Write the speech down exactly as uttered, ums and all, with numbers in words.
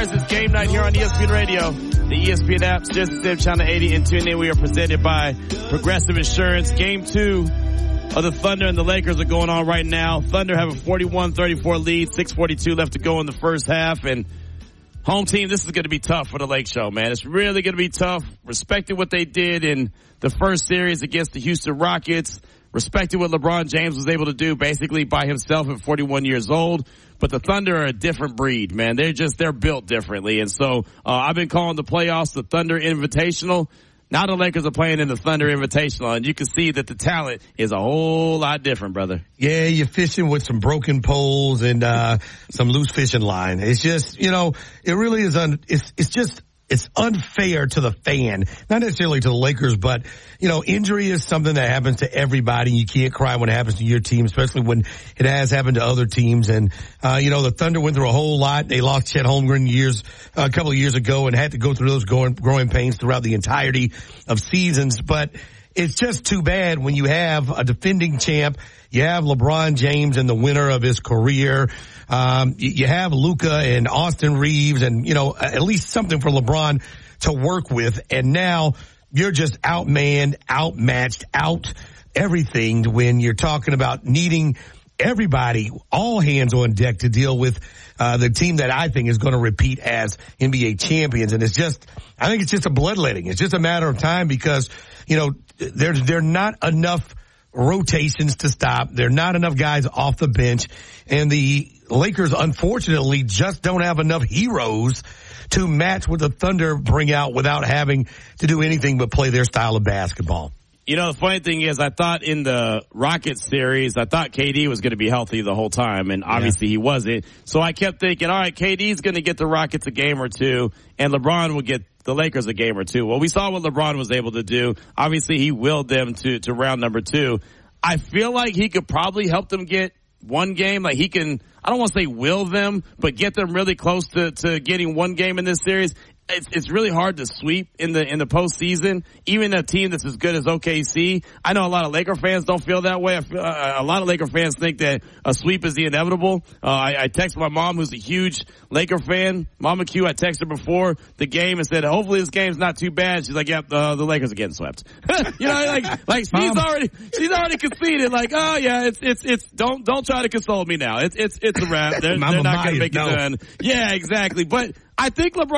guys. It's game night here on E S P N Radio, the E S P N app, Sirius X M Channel eighty, and tune in. We are presented by Progressive Insurance. Game two of the Thunder and the Lakers are going on right now. Thunder have a forty-one thirty-four lead, six forty-two left to go in the first half, and home team, this is going to be tough for the Lake Show, man. It's really going to be tough. Respecting what they did in the first series against the Houston Rockets, respecting what LeBron James was able to do basically by himself at forty-one years old. But the Thunder are a different breed, man. They're just, they're built differently. And so, uh, I've been calling the playoffs the Thunder Invitational. Now the Lakers are playing in the Thunder Invitational, and you can see that the talent is a whole lot different, brother. Yeah, you're fishing with some broken poles and, uh, some loose fishing line. It's just, you know, it really is, un- it's, it's just, it's unfair to the fan, not necessarily to the Lakers, but, you know, injury is something that happens to everybody. You can't cry when it happens to your team, especially when it has happened to other teams. And, uh, you know, the Thunder went through a whole lot. They lost Chet Holmgren years, uh, a couple of years ago and had to go through those growing, growing pains throughout the entirety of seasons. But it's just too bad when you have a defending champ, you have LeBron James and the winner of his career. Um, you have Luka and Austin Reeves and, you know, at least something for LeBron to work with. And now you're just outmanned, outmatched, out everything when you're talking about needing everybody, all hands on deck to deal with, uh, the team that I think is going to repeat as N B A champions. And it's just, I think it's just a bloodletting. It's just a matter of time because, you know, there's, there are not enough rotations to stop. There are not enough guys off the bench. And the Lakers, unfortunately, just don't have enough heroes to match what the Thunder bring out without having to do anything but play their style of basketball. You know, the funny thing is, I thought in the Rockets series, I thought K D was going to be healthy the whole time, and obviously yeah. he wasn't. So I kept thinking, all right, K D's going to get the Rockets a game or two, and LeBron will get the Lakers a game or two. Well, we saw what LeBron was able to do. Obviously, he willed them to, to round number two. I feel like he could probably help them get one game. Like he can, I don't want to say will them, but get them really close to, to getting one game in this series. It's, it's really hard to sweep in the, in the postseason. Even a team that's as good as O K C. I know a lot of Laker fans don't feel that way. I feel, uh, a lot of Laker fans think that a sweep is the inevitable. Uh, I, I texted my mom, who's a huge Laker fan. Mama Q, I texted her before the game and said, hopefully this game's not too bad. She's like, yep, uh, the Lakers are getting swept. you know, like, like she's Mom. already, she's already conceded. Like, oh yeah, it's, it's, it's, don't, don't try to console me now. It's, it's, it's a wrap. They're, they're not going to make it done. Yeah, exactly. But I think LeBron